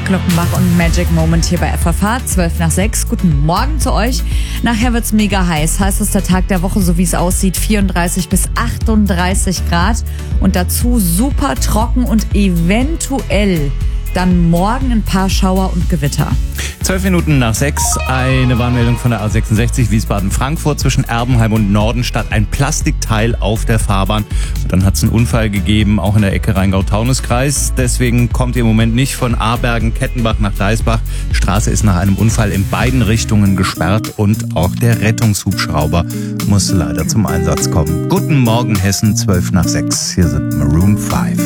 Glockenbach und Magic Moment hier bei FFH, 12 nach 6. Guten Morgen zu euch. Nachher wird's mega heiß. Heißt es der Tag der Woche, so wie es aussieht, 34 bis 38 Grad. Und dazu super trocken und eventuell dann morgen ein paar Schauer und Gewitter. 12 Minuten nach 6, eine Warnmeldung von der A66 Wiesbaden-Frankfurt zwischen Erbenheim und Nordenstadt. Ein Plastikteil auf der Fahrbahn. Und dann hat es einen Unfall gegeben, auch in der Ecke Rheingau-Taunus-Kreis. Deswegen kommt ihr im Moment nicht von Abergen-Kettenbach nach Deisbach. Die Straße ist nach einem Unfall in beiden Richtungen gesperrt und auch der Rettungshubschrauber musste leider zum Einsatz kommen. Guten Morgen Hessen, 12 nach 6. Hier sind Maroon 5.